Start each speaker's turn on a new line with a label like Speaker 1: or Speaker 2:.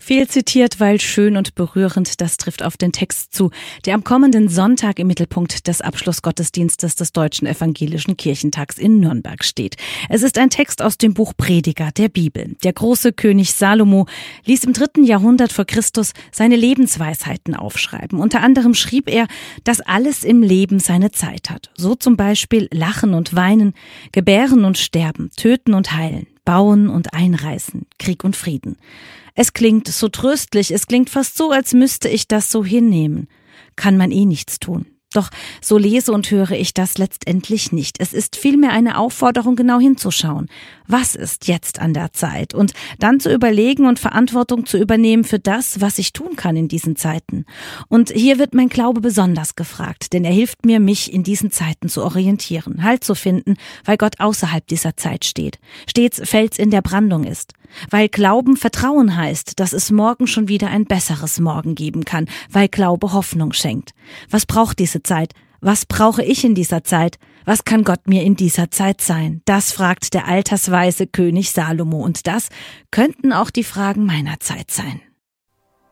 Speaker 1: Viel zitiert, weil schön und berührend, das trifft auf den Text zu, der am kommenden Sonntag im Mittelpunkt des Abschlussgottesdienstes des Deutschen Evangelischen Kirchentags in Nürnberg steht. Es ist ein Text aus dem Buch Prediger der Bibel. Der große König Salomo ließ im 3. Jahrhundert vor Christus seine Lebensweisheiten aufschreiben. Unter anderem schrieb er, dass alles im Leben seine Zeit hat. So zum Beispiel Lachen und Weinen, Gebären und Sterben, Töten und Heilen, Bauen und Einreißen, Krieg und Frieden. Es klingt so tröstlich, es klingt fast so, als müsste ich das so hinnehmen. Kann man nichts tun. Doch so lese und höre ich das letztendlich nicht. Es ist vielmehr eine Aufforderung, genau hinzuschauen. Was ist jetzt an der Zeit? Und dann zu überlegen und Verantwortung zu übernehmen für das, was ich tun kann in diesen Zeiten. Und hier wird mein Glaube besonders gefragt, denn er hilft mir, mich in diesen Zeiten zu orientieren, Halt zu finden, weil Gott außerhalb dieser Zeit steht, stets Fels in der Brandung ist. Weil Glauben Vertrauen heißt, dass es morgen schon wieder ein besseres Morgen geben kann, weil Glaube Hoffnung schenkt. Was braucht diese Zeit? Was brauche ich in dieser Zeit? Was kann Gott mir in dieser Zeit sein? Das fragt der altersweise König Salomo, und das könnten auch die Fragen meiner Zeit sein.